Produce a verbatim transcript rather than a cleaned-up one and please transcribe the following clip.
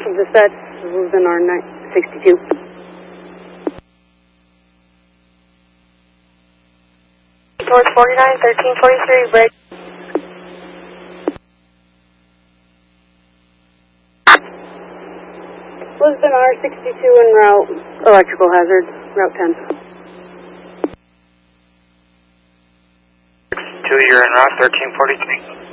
Dispatch, Lisbon R sixty-two. Towards forty-nine, thirteen forty-three, bridge. Lisbon R sixty-two en route, electrical hazard, route ten. sixty-two, you're en route, thirteen forty-three.